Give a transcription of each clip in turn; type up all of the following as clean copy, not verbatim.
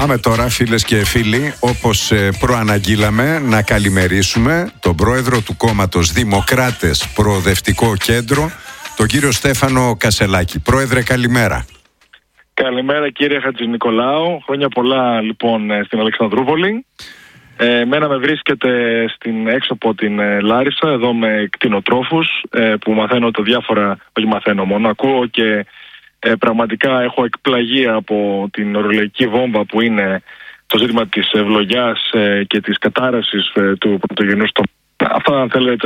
Πάμε τώρα, φίλες και φίλοι, όπως προαναγγείλαμε, να καλημερίσουμε τον πρόεδρο του κόμματος Δημοκράτες Προοδευτικό Κέντρο, τον κύριο Στέφανο Κασελάκη. Πρόεδρε, καλημέρα. Καλημέρα κύριε Χατζηνικολάου. Χρόνια πολλά λοιπόν στην Αλεξανδρούπολη. Εμένα με βρίσκεται έξω από την Λάρισα, εδώ με κτηνοτρόφους που μαθαίνω τα διάφορα, όχι μαθαίνω μόνο, ακούω και πραγματικά έχω εκπλαγεί από την ορολογική βόμβα που είναι το ζήτημα της ευλογιάς και της κατάρρευσης του πρωτογενούς τομέα. Αυτά αν θέλετε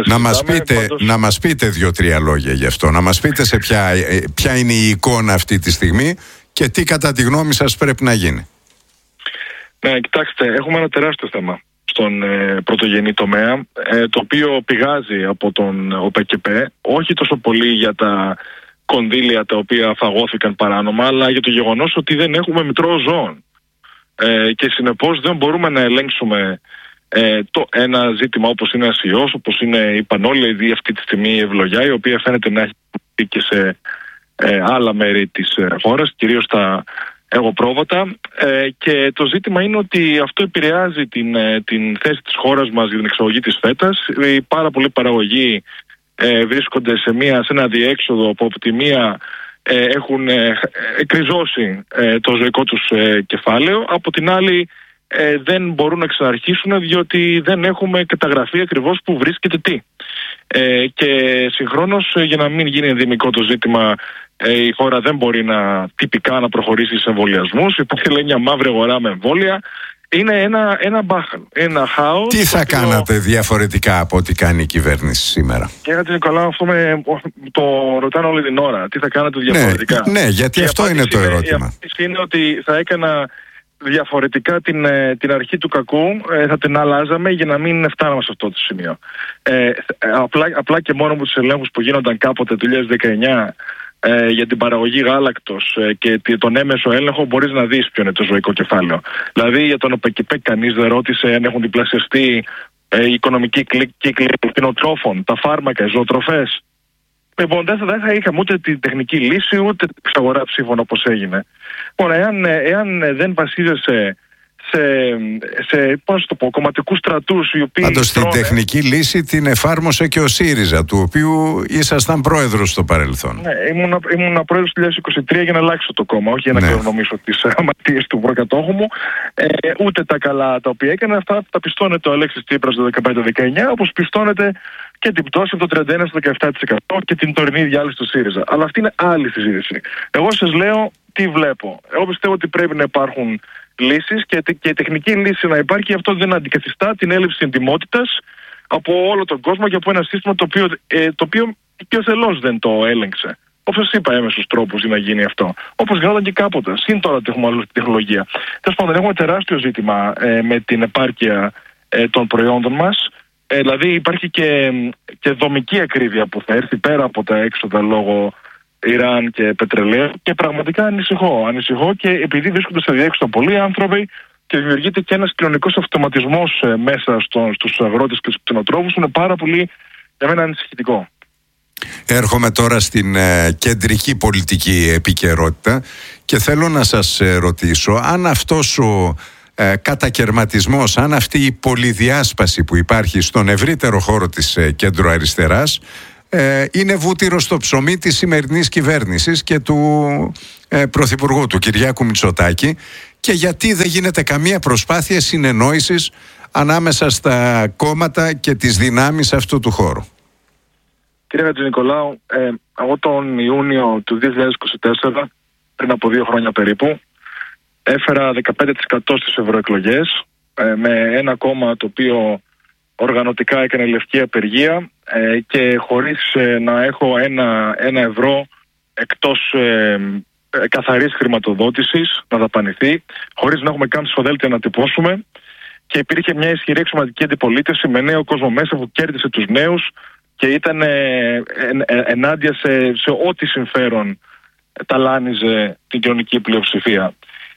να μας πείτε 2-3 λόγια γι' αυτό, να μας πείτε σε ποια είναι η εικόνα αυτή τη στιγμή και τι κατά τη γνώμη σας πρέπει να γίνει. Ναι, κοιτάξτε, έχουμε ένα τεράστιο θέμα στον πρωτογενή τομέα, το οποίο πηγάζει από τον ΟΠΕΚΕΠΕ, όχι τόσο πολύ για τα κονδύλια τα οποία φαγώθηκαν παράνομα, αλλά για το γεγονός ότι δεν έχουμε μητρό ζώων. Και συνεπώς δεν μπορούμε να ελέγξουμε ένα ζήτημα όπως είναι ασιός, όπως είναι η πανόλη αυτή τη στιγμή η ευλογιά, η οποία φαίνεται να έχει και σε άλλα μέρη της χώρας, κυρίως στα εγωπρόβατα, και το ζήτημα είναι ότι αυτό επηρεάζει την θέση της χώρας μας για την εξαγωγή της φέτας. Οι πάρα πολλοί παραγωγοί βρίσκονται σε ένα διέξοδο που από τη μία έχουν εκριζώσει το ζωικό τους κεφάλαιο, από την άλλη δεν μπορούν να ξαναρχίσουν διότι δεν έχουμε καταγραφεί ακριβώς που βρίσκεται τι. Και συγχρόνως, για να μην γίνει ενδυμικό το ζήτημα, η χώρα δεν μπορεί τυπικά να προχωρήσει σε εμβολιασμούς. Υπάρχει, λέει, μια μαύρη αγορά με εμβόλια. Είναι ένα μπάχαλο, ένα χάος. Τι θα κάνατε διαφορετικά από ό,τι κάνει η κυβέρνηση σήμερα? Κύριε Νικολάου, αυτό το ρωτάνε όλη την ώρα. Τι θα κάνετε διαφορετικά? Ναι, γιατί αυτό είναι το ερώτημα. Η απάντηση είναι ότι θα έκανα διαφορετικά την αρχή του κακού, θα την αλλάζαμε για να μην φτάναμε σε αυτό το σημείο. Απλά και μόνο με τους ελέγχους που γίνονταν κάποτε το 2019 για την παραγωγή γάλακτος και τον έμεσο έλεγχο, μπορείς να δεις ποιο είναι το ζωικό κεφάλαιο. Δηλαδή για τον ΟΠΕΚΕΠΕ κανείς δεν ρώτησε αν έχουν διπλασιαστεί οι οικονομικοί κύκλοι κτηνοτρόφων, τα φάρμακα, οι ζωοτροφές. Λοιπόν, δεν θα είχαμε ούτε την τεχνική λύση ούτε την εξαγορά ψήφων όπως έγινε. Λοιπόν, εάν δεν βασίζεσαι σε κομματικούς στρατούς οι οποίοι. Πάντως την τεχνική λύση την εφάρμοσε και ο ΣΥΡΙΖΑ, του οποίου ήσασταν πρόεδρος στο παρελθόν. Ναι, ήμουν πρόεδρος του 2023 για να αλλάξω το κόμμα, όχι για να κληρονομήσω τις αματίες του προκατόχου μου. Ούτε τα καλά τα οποία έκανε, αυτά τα πιστώνεται ο Αλέξης Τσίπρας το 2015-2019, όπως πιστώνεται και την πτώση από το 31% στο 17% και την τωρινή διάλυση του ΣΥΡΙΖΑ. Αλλά αυτή είναι άλλη συζήτηση. Εγώ σας λέω τι βλέπω. Εγώ πιστεύω ότι πρέπει να υπάρχουν λύσεις και η τεχνική λύση να υπάρχει, αυτό δεν αντικαθιστά την έλλειψη εντιμότητας από όλο τον κόσμο και από ένα σύστημα το οποίο και ο θελός δεν το έλεγξε. Όπως σας είπα, έμεσους τρόπους για να γίνει αυτό. Όπως γινόταν και κάποτε. Συν τώρα τεχνολογία. Τέλος πάντων, έχουμε τεράστιο ζήτημα με την επάρκεια των προϊόντων μας. Δηλαδή υπάρχει και δομική ακρίβεια που θα έρθει πέρα από τα έξοδα λόγω Ιράν και πετρελαίου, και πραγματικά ανησυχώ και επειδή βρίσκονται σε διέξοδο πολλοί άνθρωποι και δημιουργείται και ένας κοινωνικός αυτοματισμός μέσα στους αγρότες και στους κτηνοτρόφους, είναι πάρα πολύ για μένα ανησυχητικό. Έρχομαι τώρα στην κεντρική πολιτική επικαιρότητα και θέλω να σας ρωτήσω αν αυτός ο κατακερματισμός, αν αυτή η πολυδιάσπαση που υπάρχει στον ευρύτερο χώρο της κέντρο-αριστεράς είναι βούτυρο στο ψωμί της σημερινής κυβέρνησης και του Πρωθυπουργού, του Κυριάκου Μητσοτάκη, και γιατί δεν γίνεται καμία προσπάθεια συνεννόησης ανάμεσα στα κόμματα και τις δυνάμεις αυτού του χώρου. Κύριε Χατζηνικολάου, εγώ τον Ιούνιο του 2024, πριν από 2 χρόνια περίπου, έφερα 15% στις ευρωεκλογές με ένα κόμμα το οποίο οργανωτικά έκανε λευκή απεργία και χωρίς να έχω ένα ευρώ εκτός καθαρής χρηματοδότησης να δαπανηθεί, χωρίς να έχουμε καν ψηφοδέλτια να τυπώσουμε, και υπήρχε μια ισχυρή εξωματική αντιπολίτευση με νέο κόσμο μέσα που κέρδισε τους νέους και ήταν ενάντια σε ό,τι συμφέρον ταλάνιζε την κοινωνική πλειοψηφία.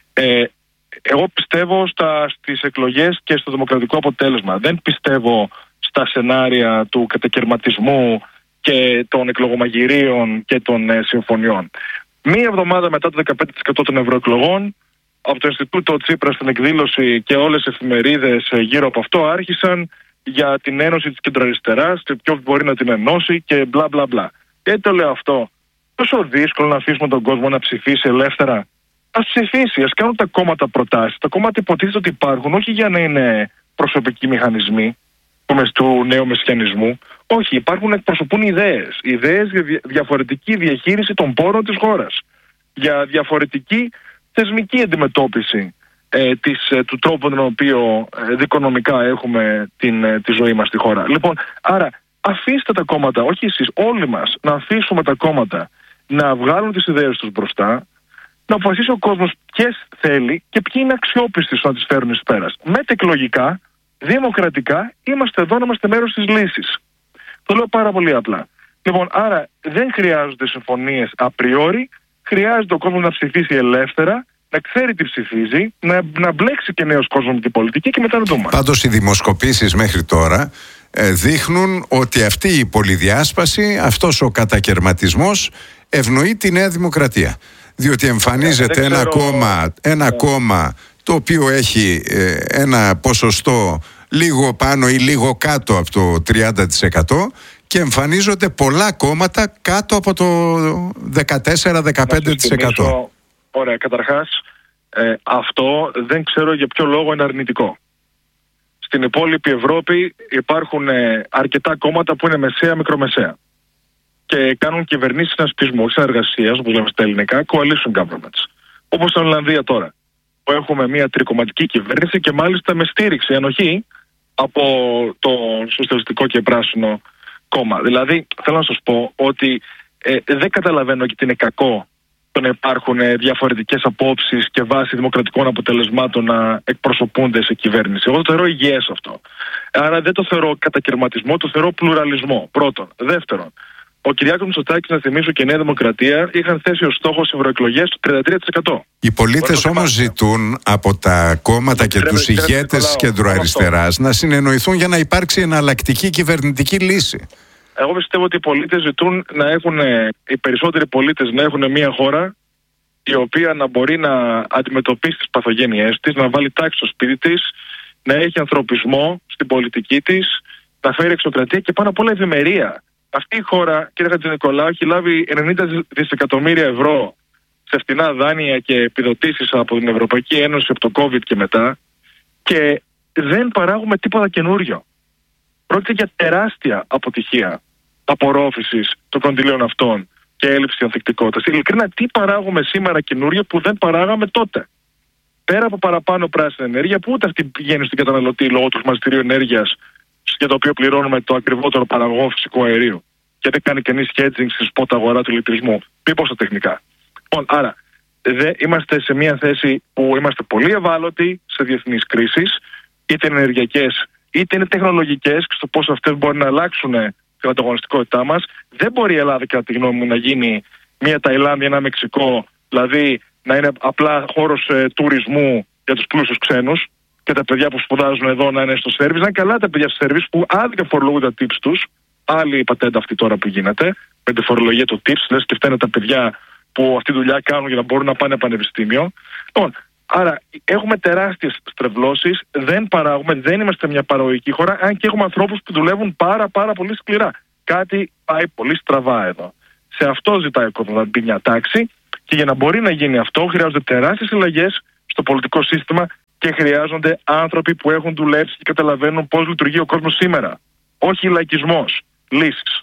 Εγώ πιστεύω στις εκλογές και στο δημοκρατικό αποτέλεσμα. Δεν πιστεύω στα σενάρια του κατακερματισμού και των εκλογομαγειρίων και των συμφωνιών. Μία εβδομάδα μετά το 15% των ευρωεκλογών από το Ινστιτούτο Τσίπρα στην εκδήλωση και όλες οι εφημερίδες γύρω από αυτό άρχισαν για την ένωση της κεντροαριστεράς και ποιος μπορεί να την ενώσει και μπλα μπλα μπλα. Γιατί το λέω αυτό? Τόσο δύσκολο να αφήσουμε τον κόσμο να ψηφίσει ελεύθερα? Ας ψηφίσει, ας κάνουν τα κόμματα προτάσεις. Τα κόμματα υποτίθεται ότι υπάρχουν όχι για να είναι προσωπικοί μηχανισμοί του νέου μεσιανισμού. Όχι, υπάρχουν, εκπροσωπούν ιδέες. Ιδέες για διαφορετική διαχείριση των πόρων της χώρας. Για διαφορετική θεσμική αντιμετώπιση του τρόπου τον οποίο δικονομικά έχουμε τη ζωή μας στη χώρα. Λοιπόν, άρα αφήστε τα κόμματα, όχι εσείς, όλοι μας, να αφήσουμε τα κόμματα να βγάλουν τις ιδέες τους μπροστά, να αποφασίσει ο κόσμος ποιες θέλει και ποιοι είναι αξιόπιστοι στο να τις φέρουν εις πέρας. Μετεκλογικά, δημοκρατικά, είμαστε εδώ να είμαστε μέρος της λύσης. Το λέω πάρα πολύ απλά. Λοιπόν, άρα δεν χρειάζονται συμφωνίες απριόρι, χρειάζεται ο κόσμος να ψηφίσει ελεύθερα, να ξέρει τι ψηφίζει, να μπλέξει και νέος κόσμος με την πολιτική και μετά να δούμε. Πάντως οι δημοσκοπήσεις μέχρι τώρα δείχνουν ότι αυτή η πολυδιάσπαση, αυτός ο κατακερματισμός ευνοεί τη Νέα Δημοκρατία. Διότι εμφανίζεται ένα κόμμα το οποίο έχει ένα ποσοστό λίγο πάνω ή λίγο κάτω από το 30% και εμφανίζονται πολλά κόμματα κάτω από το 14-15%. Ωραία, καταρχάς αυτό δεν ξέρω για ποιο λόγο είναι αρνητικό. Στην υπόλοιπη Ευρώπη υπάρχουν αρκετά κόμματα που είναι μεσαία, μικρομεσαία και κάνουν κυβερνήσεις συνασπισμού, συνεργασίας, όπως λέμε στα ελληνικά, coalition governments. Όπως στην Ολλανδία τώρα, που έχουμε μια τρικομματική κυβέρνηση και μάλιστα με στήριξη, ενοχή από το Σοσιαλιστικό και Πράσινο κόμμα. Δηλαδή, θέλω να σας πω ότι δεν καταλαβαίνω γιατί είναι κακό το να υπάρχουν διαφορετικές απόψεις και βάσει δημοκρατικών αποτελεσμάτων να εκπροσωπούνται σε κυβέρνηση. Εγώ το θεωρώ υγιές αυτό. Άρα δεν το θεωρώ κατακερματισμό, το θεωρώ πλουραλισμό. Πρώτον. Δεύτερον, ο Κυριάκος Μητσοτάκης, να θυμίσω, και η Νέα Δημοκρατία είχαν θέσει ως στόχο στις ευρωεκλογές το 33%. Οι πολίτες όμως ζητούν από τα κόμματα και τους ηγέτες της κεντροαριστεράς να συνεννοηθούν για να υπάρξει εναλλακτική κυβερνητική λύση. Εγώ πιστεύω ότι οι πολίτες ζητούν οι περισσότεροι πολίτες να έχουν μια χώρα η οποία να μπορεί να αντιμετωπίσει τις παθογένειές της, να βάλει τάξη στο σπίτι της, να έχει ανθρωπισμό στην πολιτική της, να φέρει εξωκρατία και πάνω απ' όλα ευημερία. Αυτή η χώρα, κύριε Χατζηνικολάου, έχει λάβει 90 δισεκατομμύρια ευρώ σε φτηνά δάνεια και επιδοτήσεις από την Ευρωπαϊκή Ένωση από το COVID και μετά και δεν παράγουμε τίποτα καινούριο. Πρόκειται για τεράστια αποτυχία απορρόφησης των κονδυλίων αυτών και έλλειψη ανθεκτικότητας. Ειλικρινά, τι παράγουμε σήμερα καινούριο που δεν παράγαμε τότε? Πέρα από παραπάνω πράσινη ενέργεια, που ούτε αυτή πηγαίνει στην καταναλωτή λόγω του χρηματιστηρίου ενέργειας, για το οποίο πληρώνουμε το ακριβότερο παραγωγό φυσικού αερίου και δεν κάνει κανείς hedging στη σπότα αγορά του ηλεκτρισμού. Μήπως τα τεχνικά. Λοιπόν, άρα είμαστε σε μια θέση που είμαστε πολύ ευάλωτοι σε διεθνείς κρίσεις, είτε είναι ενεργειακές είτε είναι τεχνολογικές, και στο πώς αυτές μπορεί να αλλάξουν την ανταγωνιστικότητά μας. Δεν μπορεί η Ελλάδα, κατά τη γνώμη μου, να γίνει μια Ταϊλάνδη, ένα Μεξικό, δηλαδή να είναι απλά χώρος τουρισμού για τους πλούσιους ξένους και τα παιδιά που σπουδάζουν εδώ να είναι στο σέρβις. Να είναι καλά τα παιδιά στο σέρβις που άδικα φορολογούν τα tips τους. Άλλη η πατέντα αυτή τώρα που γίνεται με τη φορολογία του tips. Λες και φταίνε τα παιδιά που αυτή τη δουλειά κάνουν για να μπορούν να πάνε πανεπιστήμιο. Λοιπόν, άρα έχουμε τεράστιες στρεβλώσεις, δεν παράγουμε, δεν είμαστε μια παραγωγική χώρα, αν και έχουμε ανθρώπους που δουλεύουν πάρα πολύ σκληρά. Κάτι πάει πολύ στραβά εδώ. Σε αυτό ζητάει ο κόσμος να μπει μια τάξη και για να μπορεί να γίνει αυτό χρειάζονται τεράστιες αλλαγές στο πολιτικό σύστημα και χρειάζονται άνθρωποι που έχουν δουλέψει και καταλαβαίνουν πώς λειτουργεί ο κόσμος σήμερα. Όχι λαϊκισμός, λύσεις.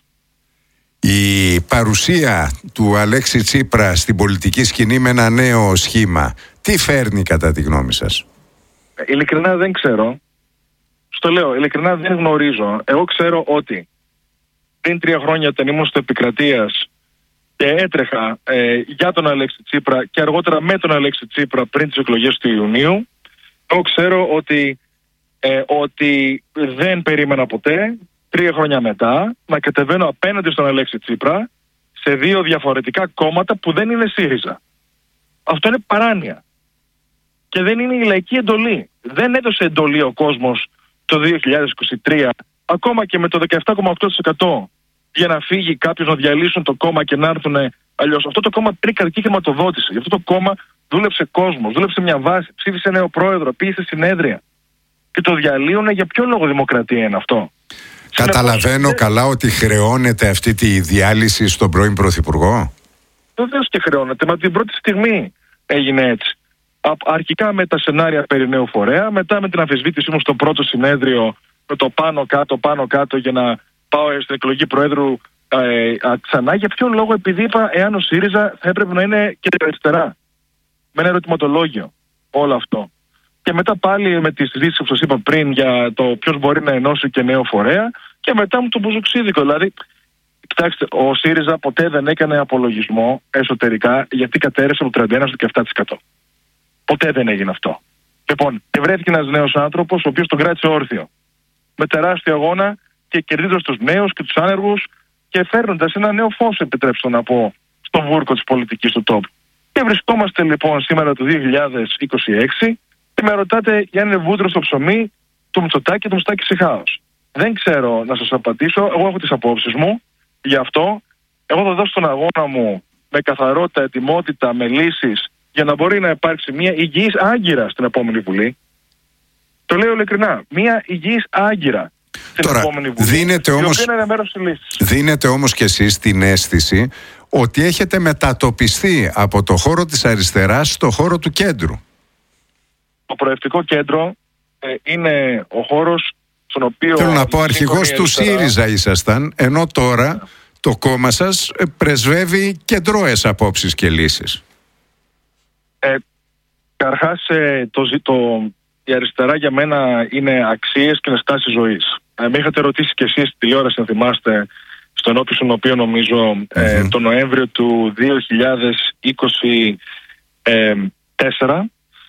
Η παρουσία του Αλέξη Τσίπρα στην πολιτική σκηνή με ένα νέο σχήμα, τι φέρνει κατά τη γνώμη σας? Ειλικρινά δεν ξέρω. Στο λέω, ειλικρινά δεν γνωρίζω. Εγώ ξέρω ότι πριν 3 χρόνια όταν ήμουν στο Επικρατείας και έτρεχα για τον Αλέξη Τσίπρα και αργότερα με τον Αλέξη Τσίπρα πριν τις εκλογές του Ιουνίου, εγώ ξέρω ότι δεν περίμενα ποτέ 3 χρόνια μετά να κατεβαίνω απέναντι στον Αλέξη Τσίπρα σε 2 διαφορετικά κόμματα που δεν είναι ΣΥΡΙΖΑ. Αυτό είναι παράνοια. Και δεν είναι η λαϊκή εντολή. Δεν έδωσε εντολή ο κόσμος το 2023, ακόμα και με το 17,8%, για να φύγει κάποιος να διαλύσουν το κόμμα και να έρθουν αλλιώς. Αυτό το κόμμα πήρε κρατική χρηματοδότηση. Γι' αυτό το κόμμα δούλεψε κόσμος, δούλεψε μια βάση, ψήφισε νέο πρόεδρο, πήγε σε συνέδρια. Και το διαλύουνε. Για ποιο λόγο δημοκρατία είναι αυτό? Καταλαβαίνω καλά ότι χρεώνεται αυτή τη διάλυση στον πρώην Πρωθυπουργό. Βεβαίως και χρεώνεται, μα την πρώτη στιγμή έγινε έτσι. Αρχικά με τα σενάρια περί νέου φορέα, μετά με την αμφισβήτησή μου στο πρώτο συνέδριο, με το πάνω κάτω για να πάω στην εκλογή Προέδρου ξανά. Για ποιο λόγο? Επειδή είπα, εάν ο ΣΥΡΙΖΑ θα έπρεπε να είναι και αριστερά. Με ένα ερωτηματολόγιο όλο αυτό. Και μετά πάλι με τη συζήτηση που σας είπα πριν για το ποιος μπορεί να ενώσει και νέο φορέα, και μετά μου το μπουζουξίδικο. Δηλαδή, κοιτάξτε, ο ΣΥΡΙΖΑ ποτέ δεν έκανε απολογισμό εσωτερικά γιατί κατέρευσε από το 31% στο 17%. Ποτέ δεν έγινε αυτό. Λοιπόν, και βρέθηκε ένας νέος άνθρωπος, ο οποίος τον κράτησε όρθιο. Με τεράστιο αγώνα και κερδίζοντας τους νέους και τους άνεργους και φέρνοντας ένα νέο φως, επιτρέψτε να πω, στο βούρκο της πολιτικής του τόπου. Και βρισκόμαστε λοιπόν σήμερα το 2026 και με ρωτάτε για αν είναι βούτυρο στο ψωμί του Μητσοτάκη και του Μητσοτάκη σε χάος. Δεν ξέρω να σας απαντήσω. Εγώ έχω τις απόψεις μου γι' αυτό. Εγώ θα δώσω τον αγώνα μου με καθαρότητα, ετοιμότητα, με λύσεις για να μπορεί να υπάρξει μια υγιής άγκυρα στην επόμενη Βουλή. Το λέω ειλικρινά. Μια υγιής άγκυρα στην επόμενη Βουλή. Δίνετε όμως και εσείς την αίσθηση ότι έχετε μετατοπιστεί από το χώρο της αριστεράς στο χώρο του κέντρου. Το προευτικό κέντρο είναι ο χώρος στον οποίο... Θέλω να πω, αρχηγός του ΣΥΡΙΖΑ ήσασταν, ενώ τώρα το κόμμα σας πρεσβεύει κεντρώες απόψεις και λύσεις. Καρχάς, η αριστερά για μένα είναι αξίες και είναι στάση ζωής. Με είχατε ρωτήσει κι εσείς στη τηλεόραση, αν θυμάστε, στο ενώπιον οποίο νομίζω το Νοέμβριο του 2024,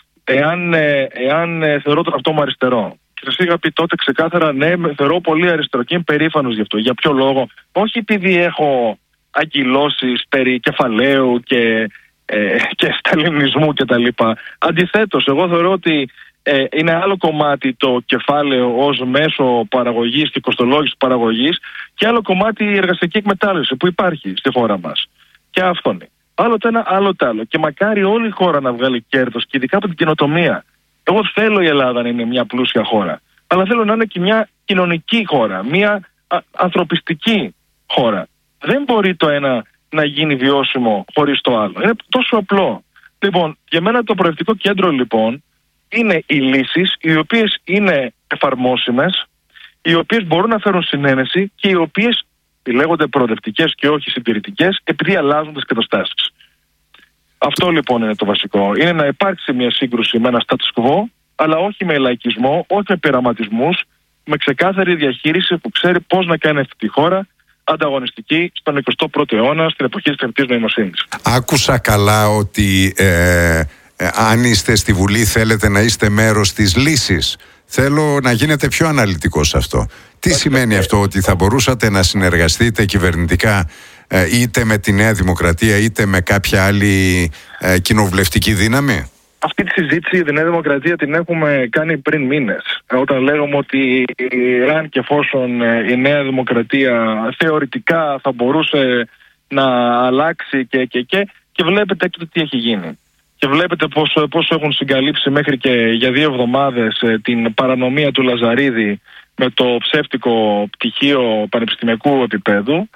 εάν θεωρώ τον αυτό μου αριστερό. Και σας είχα πει τότε ξεκάθαρα, ναι, θεωρώ πολύ αριστερό και είμαι περήφανος γι' αυτό. Για ποιο λόγο? Όχι επειδή έχω αγκυλώσεις περί κεφαλαίου και σταλινισμού κτλ. Αντιθέτως, εγώ θεωρώ ότι είναι άλλο κομμάτι το κεφάλαιο ως μέσο παραγωγής και κοστολόγησης παραγωγής και άλλο κομμάτι η εργασιακή εκμετάλλευση που υπάρχει στη χώρα μας. Και αυτό είναι. Άλλο το ένα, άλλο το άλλο. Και μακάρι όλη η χώρα να βγάλει κέρδος και ειδικά από την καινοτομία. Εγώ θέλω η Ελλάδα να είναι μια πλούσια χώρα. Αλλά θέλω να είναι και μια κοινωνική χώρα. Μια ανθρωπιστική χώρα. Δεν μπορεί το ένα να γίνει βιώσιμο χωρίς το άλλο. Είναι τόσο απλό. Λοιπόν, για μένα το προευτικό κέντρο λοιπόν είναι οι λύσεις οι οποίες είναι εφαρμόσιμες, οι οποίες μπορούν να φέρουν συνένεση και οι οποίες λέγονται προοδευτικές και όχι συντηρητικές επειδή αλλάζουν τις καταστάσεις. Αυτό λοιπόν είναι το βασικό. Είναι να υπάρξει μια σύγκρουση με ένα status quo, αλλά όχι με λαϊκισμό, όχι με πειραματισμούς, με ξεκάθαρη διαχείριση που ξέρει πώς να κάνει αυτή τη χώρα ανταγωνιστική στον 21ο αιώνα, στην εποχή της τεχνητής νοημοσύνης. Άκουσα καλά ότι αν είστε στη Βουλή θέλετε να είστε μέρος της λύσης. Θέλω να γίνετε πιο αναλυτικός σε αυτό. Τι σημαίνει αυτό? Ότι θα μπορούσατε να συνεργαστείτε κυβερνητικά είτε με τη Νέα Δημοκρατία είτε με κάποια άλλη κοινοβουλευτική δύναμη? Αυτή τη συζήτηση για τη Νέα Δημοκρατία την έχουμε κάνει πριν μήνες. Όταν λέγαμε ότι αν και εφόσον η Νέα Δημοκρατία θεωρητικά θα μπορούσε να αλλάξει και βλέπετε τι έχει γίνει. Και βλέπετε πώς έχουν συγκαλύψει μέχρι και για 2 εβδομάδες την παρανομία του Λαζαρίδη με το ψεύτικο πτυχίο πανεπιστημιακού επίπεδου,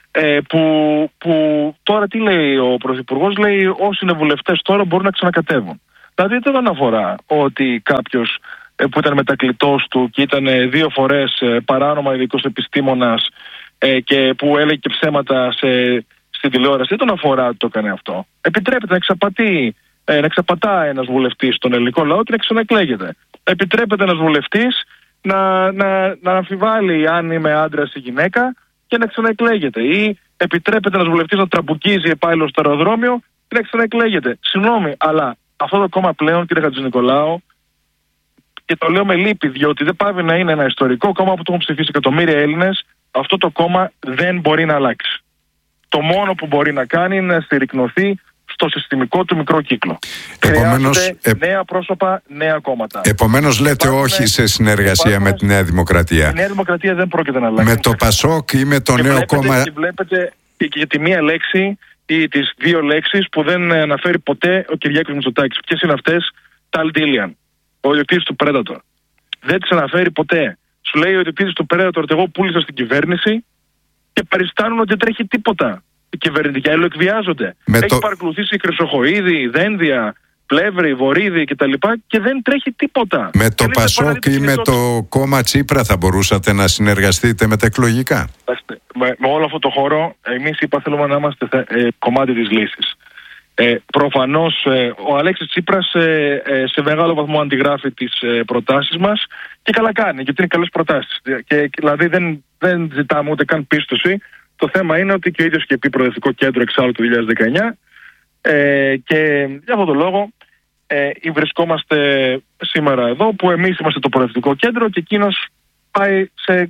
που τώρα τι λέει ο Πρωθυπουργός? Λέει όσοι είναι βουλευτές τώρα μπορούν να ξανακατεύουν. Δηλαδή δεν αφορά ότι κάποιος που ήταν μετακλητός του και ήταν 2 φορές παράνομα ειδικός επιστήμονας και που έλεγε και ψέματα στην τηλεόραση, δεν τον αφορά ότι το έκανε αυτό. Επιτρέπεται να εξαπατά ένας βουλευτής τον ελληνικό λαό και να ξαναεκλέγεται. Επιτρέπεται ένας βουλευτής να αμφιβάλλει αν είμαι άντρας ή γυναίκα και να ξαναεκλέγεται. Ή επιτρέπεται ένας βουλευτής να τραμπουκίζει υπάλληλο στο αεροδρόμιο και να ξαναεκλέγεται. Συγγνώμη, αλλά αυτό το κόμμα πλέον, κύριε Χατζηνικολάου, και το λέω με λύπη, διότι δεν πάβει να είναι ένα ιστορικό κόμμα που το έχουν ψηφίσει εκατομμύρια Έλληνες, αυτό το κόμμα δεν μπορεί να αλλάξει. Το μόνο που μπορεί να κάνει είναι να στηρικνωθεί στο συστημικό του μικρό κύκλο. Χρειάζονται νέα πρόσωπα, νέα κόμματα. Επομένως λέτε όχι σε συνεργασία με τη Νέα Δημοκρατία. Η Νέα Δημοκρατία δεν πρόκειται να αλλάξει. Με το ΠΑΣΟΚ ή με το νέο κόμμα? Και βλέπετε και για τη μία λέξη ή τις δύο λέξεις που δεν αναφέρει ποτέ ο Κυριάκος Μητσοτάκης. Ποιες είναι αυτές? Tal Dillian, ο ιδιοκτήτης του Predator. Δεν τις αναφέρει ποτέ. Σου λέει ο ιδιοκτήτης του Predator ότι εγώ πούλησα στην κυβέρνηση και παριστάνουν ότι δεν τρέχει τίποτα. Οι κυβερνητικοί εκβιάζονται. Έχει παρακολουθήσει Χρυσοχοΐδη, Δένδια, Πλεύρη, Βορίδη κτλ. Και δεν τρέχει τίποτα. Με το Πασόκ ή με το κόμμα Τσίπρα θα μπορούσατε να συνεργαστείτε μετεκλογικά? Με όλο αυτό το χώρο, εμείς θέλουμε να είμαστε κομμάτι της λύσης. Προφανώς ο Αλέξης Τσίπρας σε μεγάλο βαθμό αντιγράφει τις προτάσεις μας και καλά κάνει, γιατί είναι καλές προτάσεις. Και δηλαδή δεν ζητάμε ούτε καν πίστοση. Το θέμα είναι ότι και ο ίδιος είχε πει Προοδευτικό Κέντρο εξάλλου το 2019 και για αυτόν τον λόγο βρισκόμαστε σήμερα εδώ, που εμείς είμαστε το Προοδευτικό Κέντρο και εκείνος πάει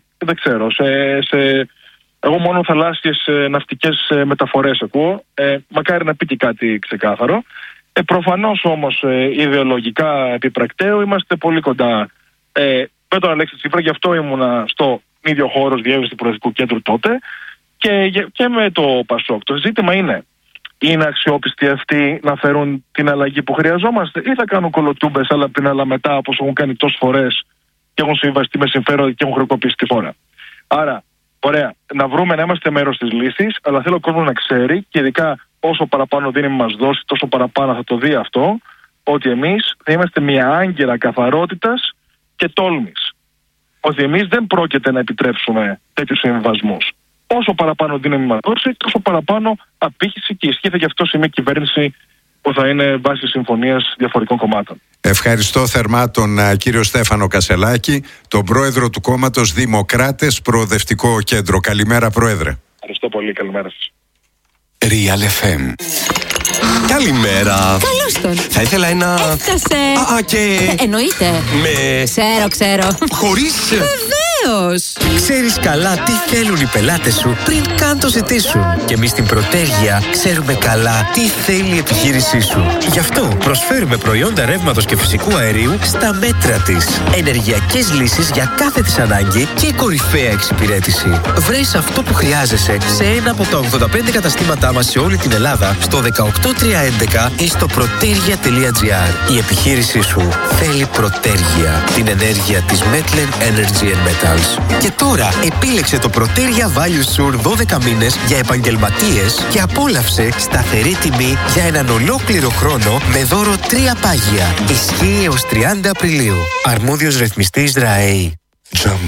εγώ μόνο θαλάσσιες ναυτικές μεταφορές ακούω. Μακάρι να πει και κάτι ξεκάθαρο. Προφανώς όμως ιδεολογικά επιπρακτέου είμαστε πολύ κοντά με τον Αλέξη Τσίπρα. Γι' αυτό ήμουνα στο ίδιο χώρο διεύρυνση του Προεδρικού Κέντρου τότε και με το Πασόκ. Το ζήτημα είναι αξιόπιστοι αυτοί να φέρουν την αλλαγή που χρειαζόμαστε, ή θα κάνουν κολοτούμπες αλλά πριν αλλά μετά, όπως έχουν κάνει τόσες φορές και έχουν συμβαστεί με συμφέροντα και έχουν χρεοκοπήσει τη χώρα. Άρα, ωραία, να βρούμε να είμαστε μέρος της λύσης, αλλά θέλω ο κόσμος να ξέρει, και ειδικά όσο παραπάνω δύναμη μας δώσει, τόσο παραπάνω θα το δει αυτό, ότι εμείς θα είμαστε μια άγκυρα καθαρότητας και τόλμης. Ότι εμείς δεν πρόκειται να επιτρέψουμε τέτοιους συμβιβασμούς. Όσο παραπάνω δύναμη μας δώσει, τόσο παραπάνω απήχηση και ισχύ θα γι' αυτό σε μια κυβέρνηση που θα είναι βάση συμφωνίας διαφορετικών κομμάτων. Ευχαριστώ θερμά τον κύριο Στέφανο Κασελάκη, τον πρόεδρο του κόμματος Δημοκράτες Προοδευτικό Κέντρο. Καλημέρα, πρόεδρε. Ευχαριστώ πολύ, καλημέρα σας. Real FM. Καλημέρα. Καλώς τον. Θα ήθελα ένα... Έφτασε. Και... εννοείται. Με... Ξέρω. Χωρίς... Βεβαίως. Ξέρεις καλά τι θέλουν οι πελάτες σου πριν καν το ζητήσουν. Και εμείς στην Πρωτέργεια ξέρουμε καλά τι θέλει η επιχείρησή σου. Γι' αυτό προσφέρουμε προϊόντα ρεύματος και φυσικού αερίου στα μέτρα της. Ενεργειακές λύσεις για κάθε της ανάγκη και κορυφαία εξυπηρέτηση. Βρες αυτό που χρειάζεσαι σε ένα από τα 85 καταστήματά μας σε όλη την Ελλάδα, στο 18311 ή στο protergia.gr. Η επιχείρησή σου θέλει Πρωτέργεια, την ενέργεια της Metlen Energy and Metals. Και τώρα επίλεξε το Protergia Value Sur 12 μήνες για επαγγελματίες και απόλαυσε σταθερή τιμή για έναν ολόκληρο χρόνο με δώρο 3 πάγια. Ισχύει έως 30 Απριλίου. Αρμόδιος ρυθμιστής ΡΑΕΗ.